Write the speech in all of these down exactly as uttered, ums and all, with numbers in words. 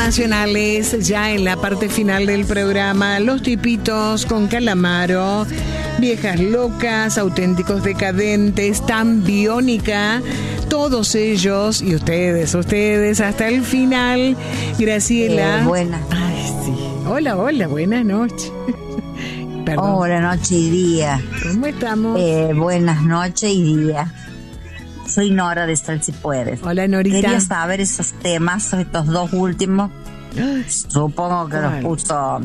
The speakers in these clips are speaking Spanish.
nacionales ya en la parte final del programa. Los Tipitos con Calamaro, Viejas Locas, Auténticos Decadentes, Tan Biónica, todos ellos y ustedes, ustedes hasta el final. Graciela. Eh, buenas. Ay, sí. Hola, hola, buenas noches. Perdón. Hola, noche y día. ¿Cómo estamos? Eh, buenas noches y día. Soy Nora de Sal Si Puedes. Hola, Norita. Quería saber esos temas, estos dos últimos. Supongo que los puso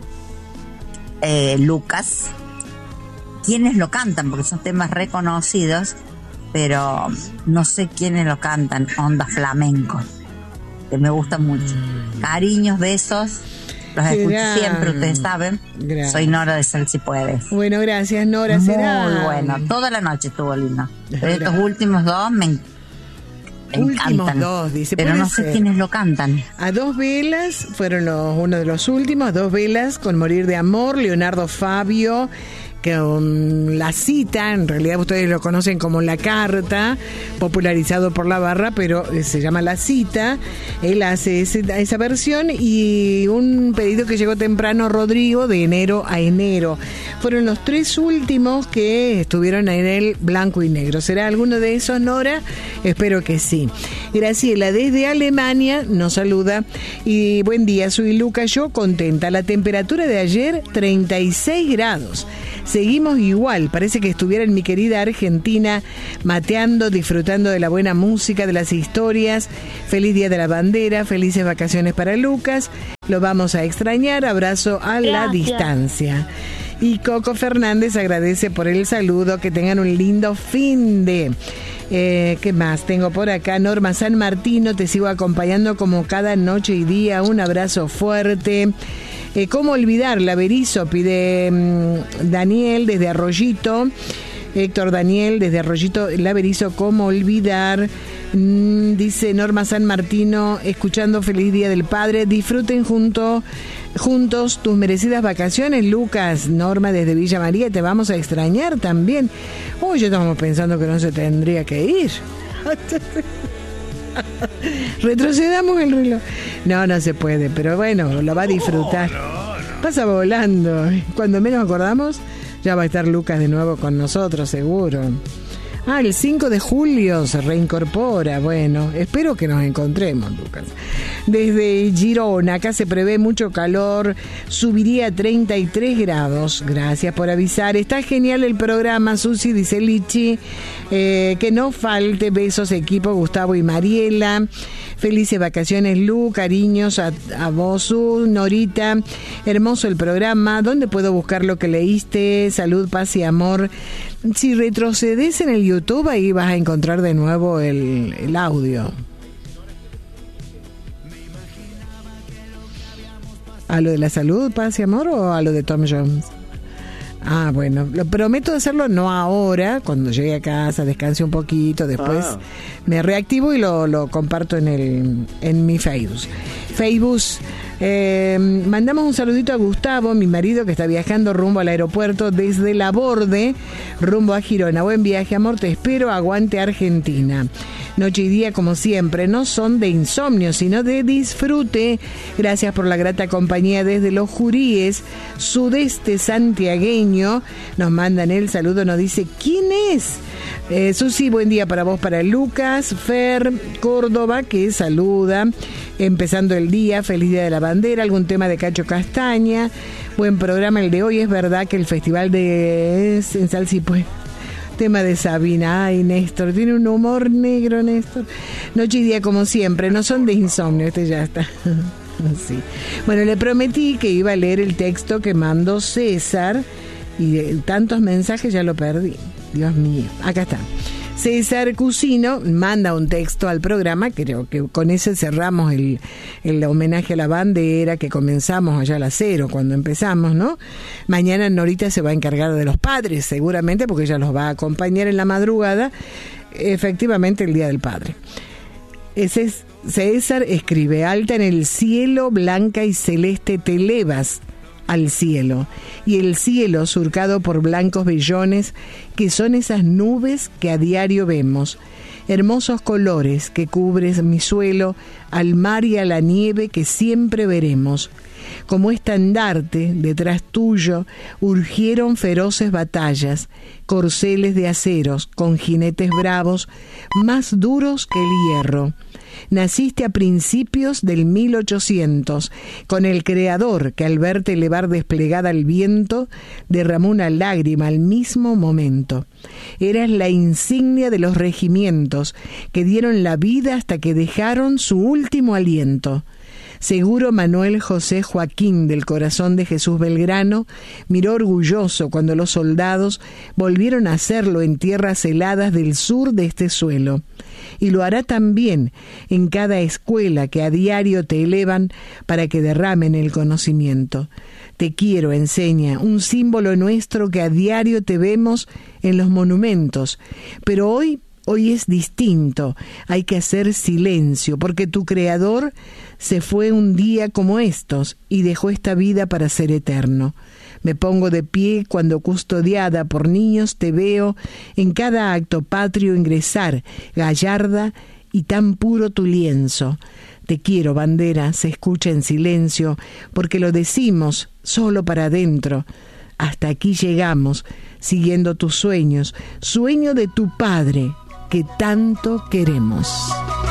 eh, Lucas. ¿Quiénes lo cantan? Porque son temas reconocidos, pero no sé quiénes lo cantan. Onda flamenco, que me gusta mucho. Cariños, besos. Los escucho Será. siempre, ustedes saben. Gracias. Soy Nora de Sal Si Puedes. Bueno, gracias, Nora. Muy Será bueno. Toda la noche estuvo lindo. Pero estos últimos dos me, en- me Últimos encantan. dos, dice. Pero puede no sé ser. quiénes lo cantan. A dos velas fueron los, uno de los últimos, Dos velas con Morir de Amor, Leonardo Fabio, con La Cita, en realidad ustedes lo conocen como La Carta, popularizado por La Barra, pero se llama La Cita. Él hace ese, esa versión y un pedido que llegó temprano, Rodrigo, de enero a enero. Fueron los tres últimos que estuvieron en el blanco y negro. ¿Será alguno de esos, Nora? Espero que sí. Graciela, desde Alemania, nos saluda. Y buen día, soy Luca, yo contenta. La temperatura de ayer, treinta y seis grados. Seguimos igual, parece que estuviera en mi querida Argentina, mateando, disfrutando de la buena música, de las historias. Feliz Día de la Bandera, felices vacaciones para Lucas. Lo vamos a extrañar, abrazo a la Gracias. distancia. Y Coco Fernández agradece por el saludo, que tengan un lindo fin de... Eh, ¿Qué más tengo por acá? Norma San Martino, te sigo acompañando como cada noche y día. Un abrazo fuerte. Eh, ¿Cómo olvidar la Berizo? Pide mmm, Daniel desde Arroyito. Héctor Daniel desde Arroyito, la Berizo, ¿cómo olvidar? Mm, dice Norma San Martino, escuchando Feliz Día del Padre. Disfruten junto, juntos tus merecidas vacaciones, Lucas. Norma desde Villa María, te vamos a extrañar también. Uy, yo estamos pensando que no se tendría que ir. Retrocedamos el reloj. No, no se puede, pero bueno, lo va a disfrutar. Pasa volando. Cuando menos acordamos, ya va a estar Lucas de nuevo con nosotros, seguro. Ah, el cinco de julio se reincorpora. Bueno, espero que nos encontremos, Lucas. Desde Girona, acá se prevé mucho calor, subiría a treinta y tres grados. Gracias por avisar. Está genial el programa, Susi, dice Lichi. Eh, que no falte, besos equipo, Gustavo y Mariela. Felices vacaciones, Lu, cariños a, a vos, Su, Norita. Hermoso el programa. ¿Dónde puedo buscar lo que leíste? Salud, paz y amor. Si retrocedes en el YouTube, ahí vas a encontrar de nuevo el, el audio. ¿A lo de la salud, paz y amor o a lo de Tom Jones? Ah, bueno, lo prometo hacerlo no ahora, cuando llegue a casa, descanse un poquito, después ah. me reactivo y lo, lo comparto en el en mi Facebook. Facebook. Eh, mandamos un saludito a Gustavo, mi marido, que está viajando rumbo al aeropuerto desde Laborde, rumbo a Girona. Buen viaje, amor, te espero, aguante Argentina. Noche y día, como siempre, no son de insomnio, sino de disfrute. Gracias por la grata compañía desde Los Juríes, sudeste santiagueño. Nos mandan el saludo, nos dice, ¿quién es? Eh, Susi, buen día para vos, para Lucas. Fer, Córdoba, que saluda. Empezando el día, feliz Día de la Bandera, algún tema de Cacho Castaña. Buen programa el de hoy, es verdad que el festival de en Sal Si Puede. Tema de Sabina, ay Néstor, tiene un humor negro Néstor. Noche y día como siempre, no son de insomnio, este ya está. Sí. Bueno, le prometí que iba a leer el texto que mandó César y de tantos mensajes ya lo perdí. Dios mío, acá está. César Cusino manda un texto al programa, creo que con ese cerramos el, el homenaje a la bandera que comenzamos allá a las cero cuando empezamos, ¿no? Mañana Norita se va a encargar de los padres, seguramente, porque ella los va a acompañar en la madrugada, efectivamente el Día del Padre. Ese es, César escribe, alta en el cielo, blanca y celeste te elevas al cielo, y el cielo surcado por blancos vellones que son esas nubes que a diario vemos. hermosos colores que cubres mi suelo, al mar y a la nieve que siempre veremos. Como estandarte, detrás tuyo, urgieron feroces batallas, corceles de aceros, con jinetes bravos, más duros que el hierro. Naciste a principios del mil ochocientos, con el Creador que al verte elevar desplegada al viento, derramó una lágrima al mismo momento. Eras la insignia de los regimientos que dieron la vida hasta que dejaron su último aliento. Seguro Manuel José Joaquín del Corazón de Jesús Belgrano miró orgulloso cuando los soldados volvieron a hacerlo en tierras heladas del sur de este suelo. Y lo hará también en cada escuela que a diario te elevan para que derramen el conocimiento. Te quiero, enseña, un símbolo nuestro que a diario te vemos en los monumentos, pero hoy Hoy es distinto, hay que hacer silencio, porque tu Creador se fue un día como estos y dejó esta vida para ser eterno. Me pongo de pie cuando custodiada por niños te veo en cada acto patrio ingresar, gallarda y tan puro tu lienzo. Te quiero, bandera, se escucha en silencio, porque lo decimos solo para adentro. Hasta aquí llegamos, siguiendo tus sueños, sueño de tu Padre, que tanto queremos.